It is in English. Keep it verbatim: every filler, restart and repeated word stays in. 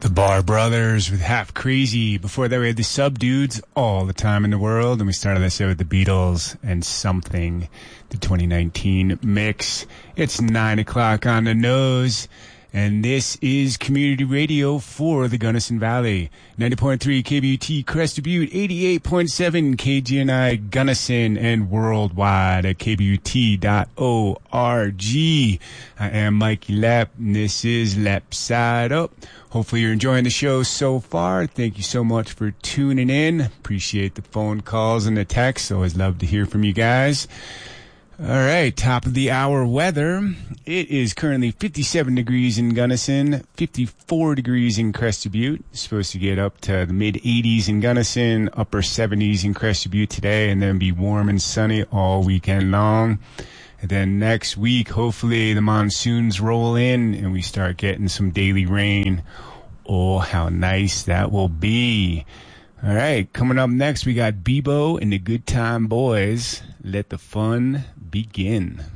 The Bar Brothers with Half Crazy. Before that, we had the Subdudes, All the Time in the World. And we started that show with the Beatles and Something, the twenty nineteen mix. It's nine o'clock on the nose. And this is community radio for the Gunnison Valley. ninety point three K B U T Crested Butte, eighty-eight point seven K G N I Gunnison, and worldwide at K B U T dot org. I am Mikey Lapp, and this is Lap Side Up. Hopefully you're enjoying the show so far. Thank you so much for tuning in. Appreciate the phone calls and the texts. Always love to hear from you guys. All right, top of the hour weather. It is currently fifty-seven degrees in Gunnison, fifty-four degrees in Crested Butte. It's supposed to get up to the mid eighties in Gunnison, upper seventies in Crested Butte today, and then be warm and sunny all weekend long. And then next week, hopefully the monsoons roll in and we start getting some daily rain. Oh, how nice that will be. All right, coming up next, we got Bebo and the Good Time Boys. Let the fun begin.